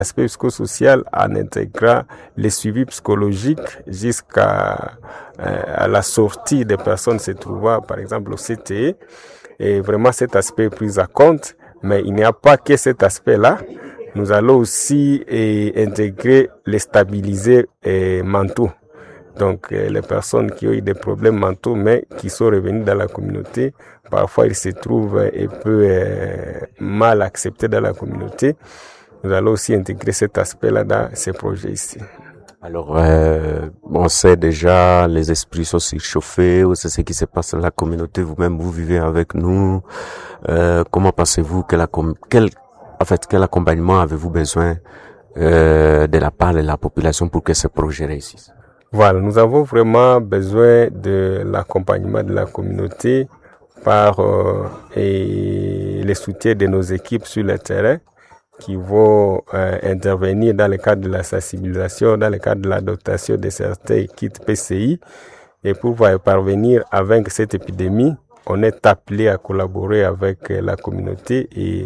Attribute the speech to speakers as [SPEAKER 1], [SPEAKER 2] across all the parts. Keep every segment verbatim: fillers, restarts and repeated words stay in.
[SPEAKER 1] l'aspect psychosocial en intégrant le suivi psychologique jusqu'à euh, à la sortie des personnes se trouvant par exemple au C T E. Et vraiment cet aspect est pris en compte, mais il n'y a pas que cet aspect-là. Nous allons aussi eh, intégrer les stabilisés eh, mentaux. Donc eh, les personnes qui ont eu des problèmes mentaux mais qui sont revenus dans la communauté, parfois ils se trouvent eh, un peu eh, mal acceptés dans la communauté. Nous allons aussi intégrer cet aspect-là dans ces projets ici.
[SPEAKER 2] Alors, euh, on sait déjà, les esprits sont surchauffés, c'est ce qui se passe dans la communauté, vous-même, vous vivez avec nous. Euh, comment pensez-vous que la, quel, en fait, quel accompagnement avez-vous besoin euh, de la part de la population pour que ce projet réussisse?
[SPEAKER 1] Voilà, nous avons vraiment besoin de l'accompagnement de la communauté par euh, et le soutien de nos équipes sur le terrain, qui vont euh, intervenir dans le cadre de la sensibilisation, dans le cadre de la dotation de certains kits P C I. Et pour parvenir à vaincre cette épidémie, on est appelé à collaborer avec la communauté et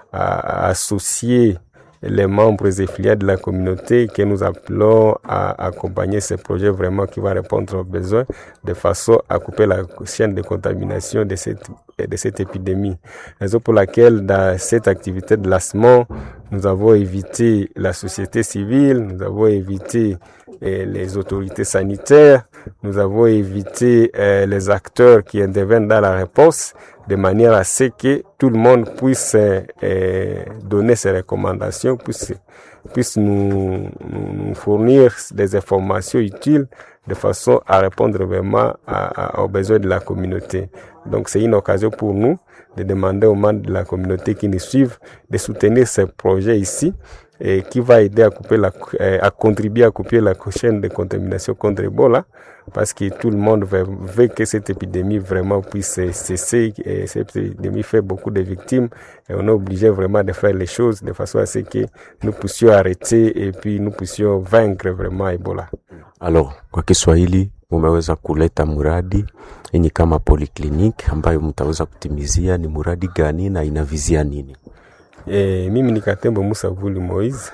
[SPEAKER 1] à associer les membres et filiales de la communauté que nous appelons à accompagner ce projet vraiment qui va répondre aux besoins de façon à couper la chaîne de contamination de cette, de cette épidémie. Raison pour laquelle dans cette activité de lancement, nous avons évité la société civile, nous avons évité eh, les autorités sanitaires, nous avons évité eh, les acteurs qui interviennent dans la réponse, de manière à ce que tout le monde puisse eh, donner ses recommandations, puisse, puisse nous, nous fournir des informations utiles de façon à répondre vraiment à, à, aux besoins de la communauté. Donc c'est une occasion pour nous de demander aux membres de la communauté qui nous suivent de soutenir ce projet ici et qui va aider à couper la, à contribuer à couper la chaîne de contamination contre Ebola, parce que tout le monde veut, veut que cette épidémie vraiment puisse cesser. Et cette épidémie fait beaucoup de victimes et on est obligé vraiment de faire les choses de façon à ce que nous puissions arrêter et puis nous puissions vaincre vraiment Ebola.
[SPEAKER 2] Alors, kwa Kiswahili mumeweza kuleta muradi yenye kama polyclinic ambayo mtaweza kutimizia, ni muradi gani na inavizia nini?
[SPEAKER 1] E, mimi ni Katembo Musa Vuli Moise,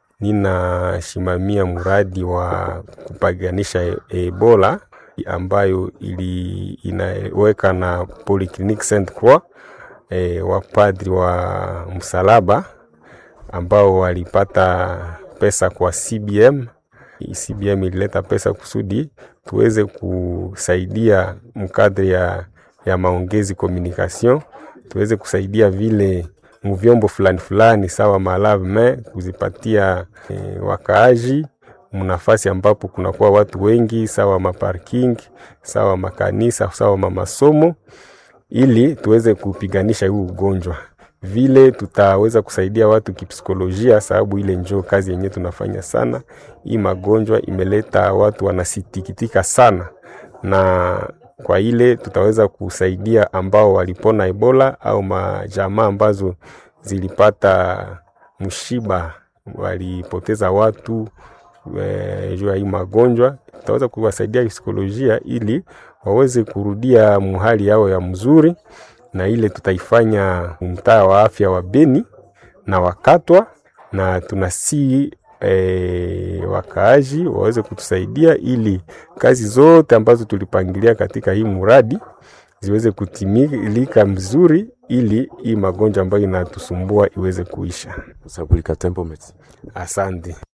[SPEAKER 1] ninashimamia muradi wa kupaganisha Ebola ambayo ili inaweka na Polyclinic Sainte Croix, e, wapadri wa msalaba ambao walipata pesa kwa C B M. C B M ilileta pesa kusudi tuweze kusaidia mkadri ya, ya maongezi communication, tuweze kusaidia vile mvyombo fulani fulani sawa malavme kuzipatia e, wakaaji mnafasi ambapo kunakuwa watu wengi, sawa maparking, sawa makanisa, sawa mamasomo, ili tuweze kupiganisha huu ugonjwa. Vile tutaweza kusaidia watu kipsikolojia, sababu ile njoo kazi yenyewe tunafanya sana. Hii magonjwa imeleta watu wanasitikitika sana, na kwa ile tutaweza kusaidia ambao walipona Ebola au majamaa ambazo zilipata mshiba, walipoteza watu e, juu ya hii magonjwa. Tutaweza kuwasaidia psikolojia ili waweze kurudia muhali yao ya mzuri, na ile tutaifanya mtaa wa afya wa Beni na Wakatwa, na tunasi e, wakaaji waweze kutusaidia ili kazi zote ambazo tulipangilia katika hii muradi ziweze kutimilika mzuri, ili hii magonjwa ambayo inatusumbua iweze kuisha.
[SPEAKER 2] Saburi Katembo Metsi.
[SPEAKER 1] Asante.